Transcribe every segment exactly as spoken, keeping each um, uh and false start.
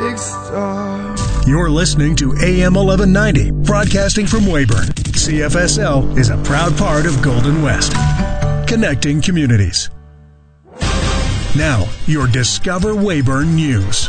big star. You're listening to A M eleven ninety, broadcasting from Weyburn. C F S L is a proud part of Golden West, connecting communities. Now, your Discover Weyburn News.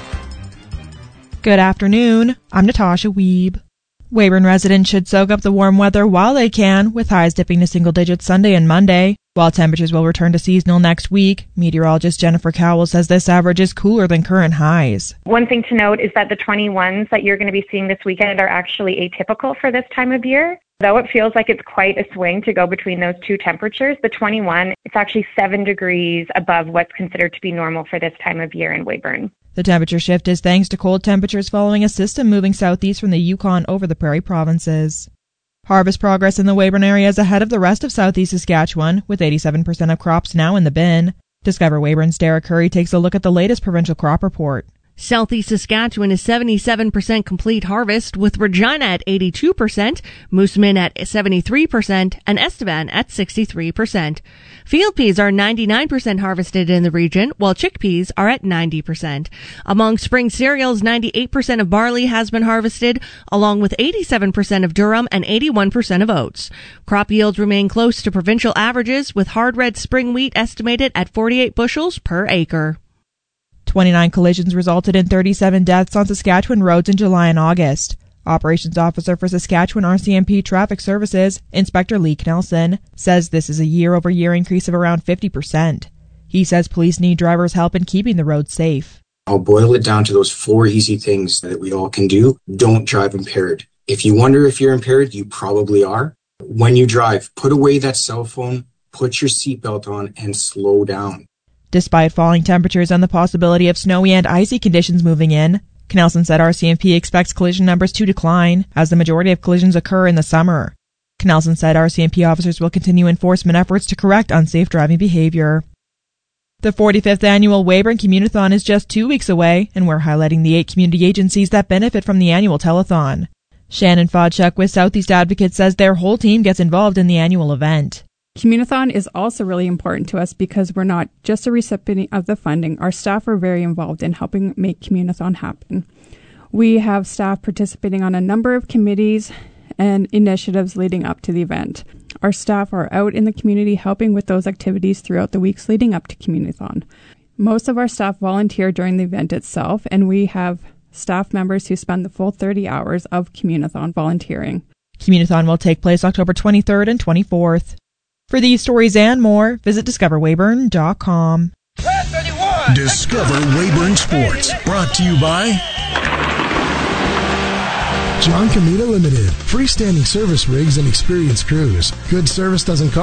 Good afternoon. I'm Natasha Wiebe. Weyburn residents should soak up the warm weather while they can, with highs dipping to single digits Sunday and Monday. While temperatures will return to seasonal next week, meteorologist Jennifer Cowell says this average is cooler than current highs. One thing to note is that the twenty-ones that you're going to be seeing this weekend are actually atypical for this time of year. Though it feels like it's quite a swing to go between those two temperatures, the twenty-one, it's actually seven degrees above what's considered to be normal for this time of year in Weyburn. The temperature shift is thanks to cold temperatures following a system moving southeast from the Yukon over the Prairie provinces. Harvest progress in the Weyburn area is ahead of the rest of southeast Saskatchewan, with eighty-seven percent of crops now in the bin. Discover Weyburn's Derek Curry takes a look at the latest provincial crop report. Southeast Saskatchewan is seventy-seven percent complete harvest, with Regina at eighty-two percent, Moosomin at seventy-three percent, and Estevan at sixty-three percent. Field peas are ninety-nine percent harvested in the region, while chickpeas are at ninety percent. Among spring cereals, ninety-eight percent of barley has been harvested, along with eighty-seven percent of durum and eighty-one percent of oats. Crop yields remain close to provincial averages, with hard red spring wheat estimated at forty-eight bushels per acre. twenty-nine collisions resulted in thirty-seven deaths on Saskatchewan roads in July and August. Operations Officer for Saskatchewan R C M P Traffic Services, Inspector Lee Knelson, says this is a year-over-year increase of around fifty percent. He says police need drivers' help in keeping the roads safe. I'll boil it down to those four easy things that we all can do. Don't drive impaired. If you wonder if you're impaired, you probably are. When you drive, put away that cell phone, put your seatbelt on, and slow down. Despite falling temperatures and the possibility of snowy and icy conditions moving in, Knelson said R C M P expects collision numbers to decline, as the majority of collisions occur in the summer. Knelson said R C M P officers will continue enforcement efforts to correct unsafe driving behavior. The forty-fifth annual Weyburn Communithon is just two weeks away, and we're highlighting the eight community agencies that benefit from the annual telethon. Shannon Fodchuk with Southeast Advocates says their whole team gets involved in the annual event. Communithon is also really important to us because we're not just a recipient of the funding. Our staff are very involved in helping make Communithon happen. We have staff participating on a number of committees and initiatives leading up to the event. Our staff are out in the community helping with those activities throughout the weeks leading up to Communithon. Most of our staff volunteer during the event itself, and we have staff members who spend the full thirty hours of Communithon volunteering. Communithon will take place October twenty-third and twenty-fourth. For these stories and more, visit discover weyburn dot com. Discover Weyburn Sports, brought to you by John Comita Limited. Freestanding service rigs and experienced crews. Good service doesn't cost.